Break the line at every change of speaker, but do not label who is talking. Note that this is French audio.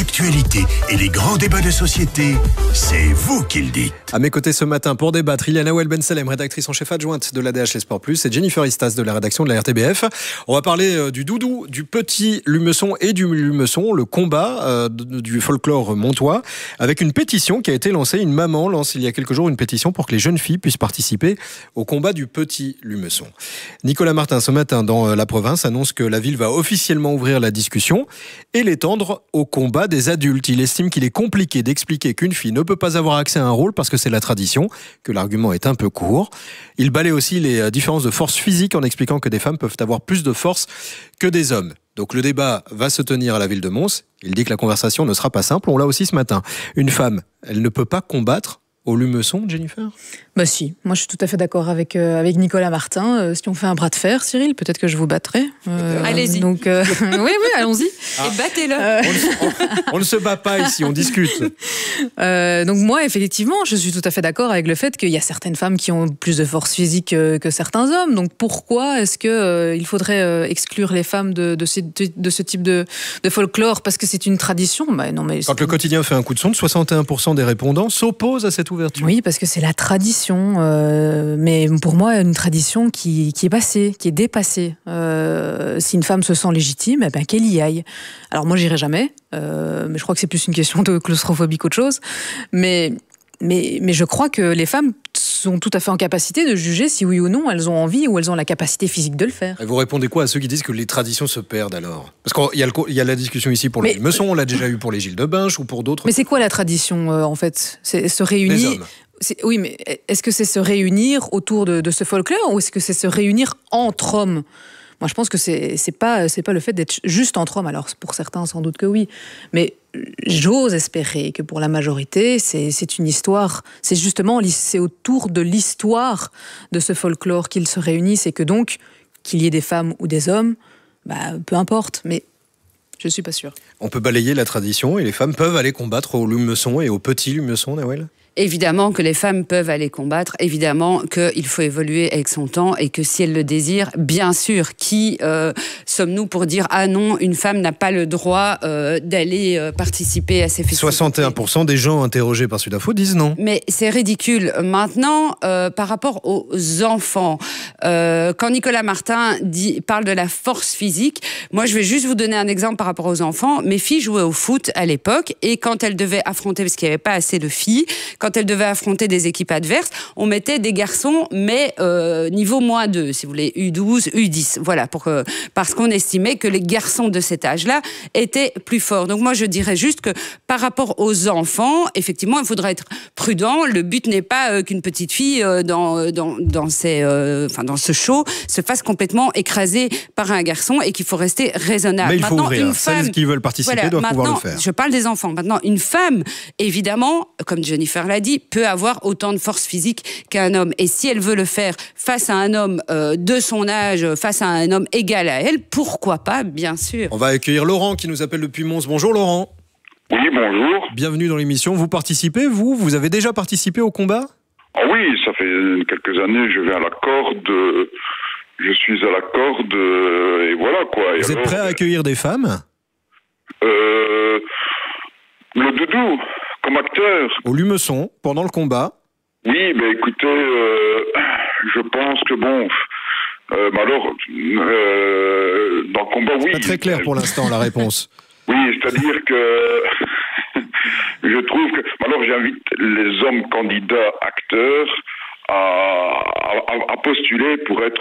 l'actualité et les grands débats de société, c'est vous qui le dites.
À mes côtés ce matin pour débattre, il y a Nawel Ben Salem, rédactrice en chef adjointe de l'ADH Les Sports Plus, et Jennifer Istas de la rédaction de la RTBF. On va parler du doudou, du petit Lumeçon et du Lumeçon, le combat du folklore montois, avec une pétition qui a été lancée. Une maman lance il y a quelques jours une pétition pour que les jeunes filles puissent participer au combat du petit Lumeçon. Nicolas Martin, ce matin dans La Province, annonce que la ville va officiellement ouvrir la discussion et l'étendre au combat des adultes. Il estime qu'il est compliqué d'expliquer qu'une fille ne peut pas avoir accès à un rôle parce que c'est la tradition, que l'argument est un peu court. Il balaie aussi les différences de force physique en expliquant que des femmes peuvent avoir plus de force que des hommes. Donc le débat va se tenir à la ville de Mons. Il dit que la conversation ne sera pas simple. On l'a aussi ce matin. Une femme, elle ne peut pas combattre au Lumeçon, Jennifer ?
Bah si, moi je suis tout à fait d'accord avec Nicolas Martin. Si on fait un bras de fer, Cyril, peut-être que je vous battrai.
Allez-y.
Donc, oui, allons-y.
Et battez-le.
On ne se bat pas ici, on discute.
Donc moi, effectivement, je suis tout à fait d'accord avec le fait qu'il y a certaines femmes qui ont plus de force physique que certains hommes. Donc pourquoi est-ce qu'il faudrait exclure les femmes de ce type de folklore ? Parce que c'est une tradition. Bah, non, mais
Quand le quotidien fait un coup de sonde, 61% des répondants s'opposent à cette ouverture.
Oui, parce que c'est la tradition. Mais pour moi, une tradition qui est passée, qui est dépassée. Si une femme se sent légitime, eh ben, qu'elle y aille. Alors moi, j'irai jamais. Mais je crois que c'est plus une question de claustrophobie qu'autre chose. Mais je crois que les femmes sont tout à fait en capacité de juger si oui ou non elles ont envie ou elles ont la capacité physique de le faire.
Et vous répondez quoi à ceux qui disent que les traditions se perdent alors ? Parce qu'il y a la discussion ici pour le Lumeçon, on l'a déjà eu pour les Gilles de Binche ou pour d'autres.
Mais c'est quoi la tradition en fait ? C'est se réunir.
Les hommes.
Oui, mais est-ce que c'est se réunir autour de ce folklore ou est-ce que c'est se réunir entre hommes ? Moi, je pense que c'est pas le fait d'être juste entre hommes. Alors, pour certains, sans doute que oui. Mais j'ose espérer que pour la majorité, c'est une histoire. C'est autour de l'histoire de ce folklore qu'ils se réunissent et que donc, qu'il y ait des femmes ou des hommes, peu importe. Mais je suis pas sûre.
On peut balayer la tradition et les femmes peuvent aller combattre au Lumeçon et au petit Lumeçon, Nawel ?
Évidemment que les femmes peuvent aller combattre, évidemment qu'il faut évoluer avec son temps et que si elles le désirent, bien sûr, qui sommes-nous pour dire « Ah non, une femme n'a pas le droit d'aller participer à ces festivités ».
61% des gens interrogés par Sudinfo disent non.
Mais c'est ridicule. Maintenant, par rapport aux enfants, quand Nicolas Martin parle de la force physique, moi je vais juste vous donner un exemple par rapport aux enfants. Mes filles jouaient au foot à l'époque et quand elles devaient affronter, parce qu'il n'y avait pas assez de filles, quand elles devaient affronter des équipes adverses, on mettait des garçons, mais niveau -2, si vous voulez, U12, U10. Voilà, parce qu'on estimait que les garçons de cet âge-là étaient plus forts. Donc moi, je dirais juste que par rapport aux enfants, effectivement, il faudra être prudent. Le but n'est pas qu'une petite fille dans ce show se fasse complètement écraser par un garçon et qu'il faut rester raisonnable.
Mais il faut
maintenant,
ouvrir.
Une femme,
celles qui veulent participer doivent pouvoir le faire.
Je parle des enfants. Maintenant, une femme, évidemment, comme Jennifer l'a dit, peut avoir autant de force physique qu'un homme. Et si elle veut le faire face à un homme de son âge, face à un homme égal à elle, pourquoi pas, bien sûr.
On va accueillir Laurent qui nous appelle depuis Mons. Bonjour Laurent.
Oui, bonjour.
Bienvenue dans l'émission. Vous participez, vous avez déjà participé au combat ?
Ah oui, ça fait quelques années, je vais à la corde, je suis à la corde, et voilà quoi.
Vous êtes prêt à accueillir des femmes ?
Le doudou, comme acteur.
Au Lumeçon, pendant le combat ?
Oui, mais écoutez, je pense que bon... alors, dans le combat, oui.
Pas très clair pour l'instant la réponse.
Oui, c'est-à-dire que je trouve que... Alors j'invite les hommes candidats acteurs à postuler pour être